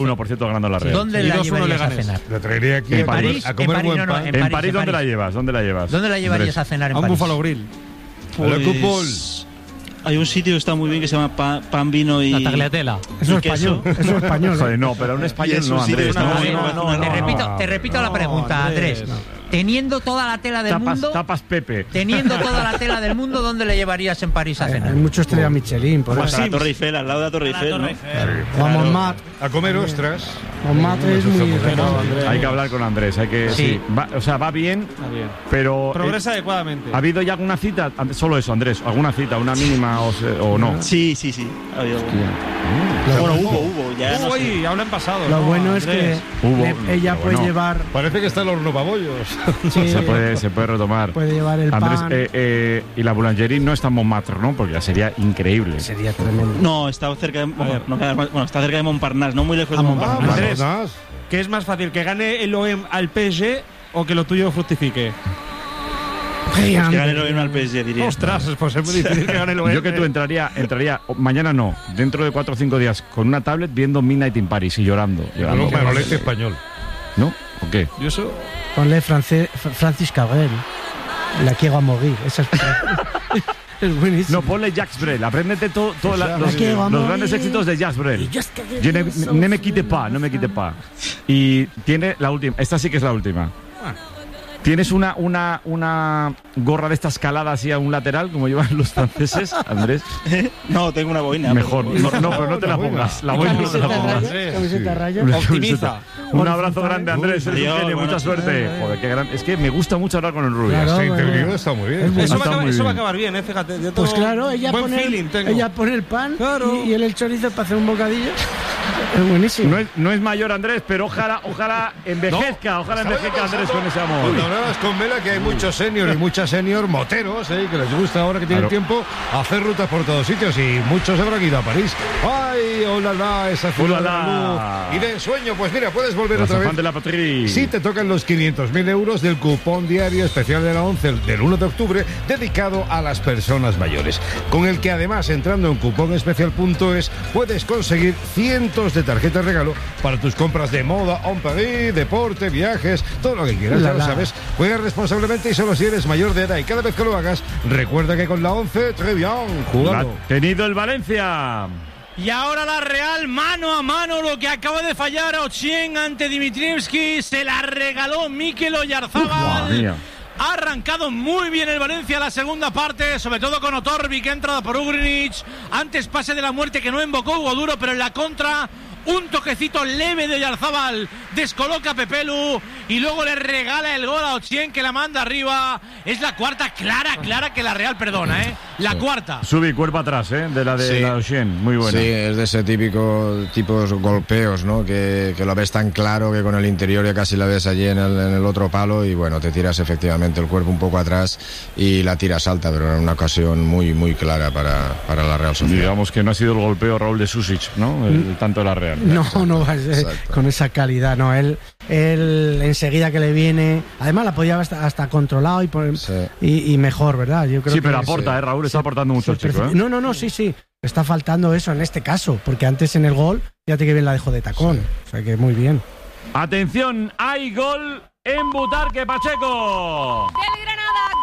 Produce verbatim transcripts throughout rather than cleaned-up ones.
uno por ciento ganando la Real. ¿Dónde la llevarías a cenar? La traería aquí en a comer, París, a comer en París, buen no, no, pan. en En París, París, en ¿dónde París. la llevas? ¿Dónde la llevas? ¿Dónde la llevarías Andrés? a cenar en A un París? Buffalo Grill. A la Cupol. Hay un sitio que está muy bien que se llama Pan, pan Vino y... La tagliatella. Eso y es español. queso. Eso es español. Joder, ¿eh? no, pero un español eso no, sí, Andrés. una No, buena- no, una no, buena- Te no, repito, no. te repito la No, pregunta, Andrés. Andrés. Teniendo toda la tela del Tapas, mundo, tapas Pepe. teniendo toda la tela del mundo, ¿dónde le llevarías en París a Hay, cenar? hay mucho estrella Michelin, por Pues eso. a la Torre Eiffel, al lado de la Torre Eiffel, ¿no? Vamos, Matt. A comer ostras. Montmartre es muy recomendable. Hay que hablar con Andrés. Hay que, Sí. sí. Va- o sea, va bien, Está bien. pero. Progresa eh, adecuadamente. ¿Ha habido ya alguna cita? Solo eso, Andrés. ¿Alguna cita? ¿Una mínima o, se- o no? Sí, sí, sí. Ha habido alguna. Lo, Bueno, hubo, hubo. Ya no sé. Uy, habla en pasado. lo ¿no, bueno es que Andrés? Hubo- le- ella pero puede bueno. llevar Parece que está el horno babollos. sí, Se puede, se puede retomar. puede llevar el Andrés, pan. eh, eh, y la boulangerie no está en Montmartre, ¿no? Porque ya sería increíble. Sería tremendo. No, está cerca de, bueno, no queda- bueno, está cerca de Montparnasse, no muy lejos de Ah, Montparnasse. Andrés. Madonnas. ¿Qué es más fácil, que gane el O E M al P S G o que lo tuyo fructifique? Hey, Que Andrés. gane el O E M al P S G, diría. Ostras, pues es muy difícil que gane el O E M. Yo que tú entraría, entraría, o- mañana no, dentro de cuatro o cinco días, con una tablet viendo Midnight in Paris y llorando. llorando. Un manolete español. ¿No? ¿O qué? Yo eso... Ponle France, Francis Cabrel. La quiero a morir. Esa es, es buenísimo. No, ponle Jacques Brel, apréndete todo, todo la- los, que vamos los a grandes morir. éxitos de Jacques Brel. Je ne, ne me quite pas, no me quite pas. Y tiene la última, esta sí que es la última. ¿Tienes una, una, una gorra de estas caladas así a un lateral, como llevan los franceses, Andrés? No, tengo una boina. Mejor. pero- No, no, pero no te la Una boina. pongas. La boina no te la Camiseta pongas. raya, camiseta raya. Una Optimiza. camiseta. Un abrazo grande, Andrés. Eres un Adiós, genio, buenas mucha suerte. noches. Joder, qué gran... Es que me gusta mucho hablar con el Rubio. Claro. Esta bueno. interview está muy Es bien. muy- Eso, va, a Está acabar, muy eso va a bien. acabar bien, ¿eh? Fíjate. Yo Pues tengo claro, ella buen pone, feeling el, tengo. ella pone el pan Claro. y, y él el chorizo para hacer un bocadillo. Es buenísimo. No es, no es mayor, Andrés, pero ojalá, ojalá envejezca, ojalá envejezca Andrés con ese amor. Cuando hablabas con Vela que hay muchos senior y muchas senior moteros, ¿eh? Que les gusta ahora que tienen Claro. tiempo hacer rutas por todos sitios y muchos habrán ido a París. ¡Ay, hola, la, esa ciudad de la Ulala. luz! Y de ensueño, pues mira, puedes volver Los otra vez. afán de la patria. Si te tocan los quinientos mil euros del cupón diario especial de la once del uno de octubre dedicado a las personas mayores, con el que además entrando en cuponespecial punto es puedes conseguir cientos de tarjetas regalo para tus compras de moda, en París, deporte, viajes, todo lo que quieras, ya lo Ulala. sabes. Juega responsablemente y solo si eres mayor de edad y cada vez que lo hagas recuerda que con la once, très bien, La jugado. ha tenido el Valencia. Y ahora la Real, mano a mano, lo que acaba de fallar a Ochien ante Dimitrievski, se la regaló Mikel Madre Oyarzábal. mía. Ha arrancado muy bien el Valencia la segunda parte, sobre todo con Otorbi, que ha entrado por Ugrinic. Antes pase de la muerte que no invocó Hugo Duro, pero en la contra un toquecito leve de Oyarzábal descoloca a Pepelu y luego le regala el gol a Ochien, que la manda arriba. Es la cuarta clara, clara que la Real perdona, ¿eh? La cuarta. Sube cuerpo atrás, ¿eh? De la de Sí. la Ocean. Muy buena. Sí, es de ese típico tipos golpeos, ¿no? Que, que lo ves tan claro que con el interior ya casi la ves allí en el, en el otro palo y bueno, te tiras efectivamente el cuerpo un poco atrás y la tiras alta, pero en una ocasión muy, muy clara para, para la Real Sociedad. Digamos que no ha sido el golpeo Raúl de Susic, ¿no? El, el tanto de la Real. No, no va a ser Exacto. con esa calidad. No, él, él enseguida que le viene. Además, la podía haber hasta, hasta controlado y, por- Sí. y, y mejor, ¿verdad? Yo creo Sí, pero que aporta, sí. ¿eh? Raúl está aportando mucho el Sí, chico, perfe- ¿eh? No, no, no, sí, sí. Está faltando eso en este caso, porque antes en el gol, fíjate que bien la dejó de tacón. O sea que muy bien. Atención, hay gol en Butarque Pacheco. Del Granada,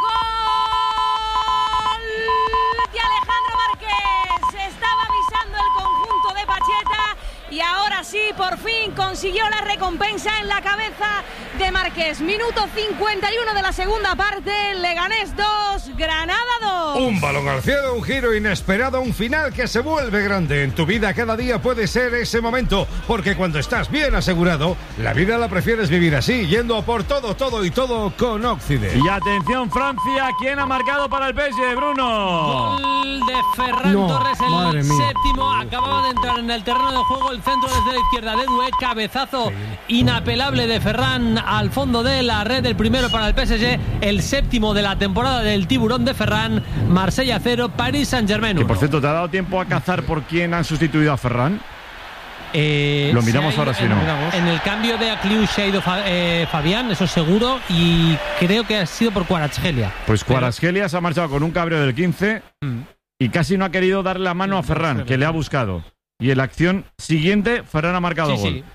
gol de Alejandro Márquez. Se estaba avisando el conjunto de Pacheta y ahora sí, por fin consiguió la recompensa en la cabeza de Márquez. Minuto cincuenta y uno de la segunda parte, Leganés dos, Granada dos. Un balón al cielo, un giro inesperado, un final que se vuelve grande. En tu vida cada día puede ser ese momento, porque cuando estás bien asegurado, la vida la prefieres vivir así, yendo a por todo, todo y todo con Occident. Y atención, Francia, ¿quién ha marcado para el P S G, Bruno? Gol de Ferran No, Torres, el madre mía. séptimo. Acababa de entrar en el terreno de juego el centro desde la izquierda de Doué. Cabezazo inapelable de Ferran al fondo de la red. El primero para el P S G, el séptimo de la temporada del tiburón de Ferran. Marsella cero, Paris Saint-Germain Que uno. por cierto, ¿te ha dado tiempo a cazar por quién han sustituido a Ferran? Eh, Lo miramos se ha ahora, ido si en, no. En el cambio de Acliu se ha ido Fa- eh, Fabián, eso seguro, y creo que ha sido por Kvaratskhelia. Pues Kvaratskhelia se ha marchado con un cabreo del quince Mm. y casi no ha querido darle la mano a Ferran, que le ha buscado. Y en la acción siguiente, Ferran ha marcado Sí, gol. sí.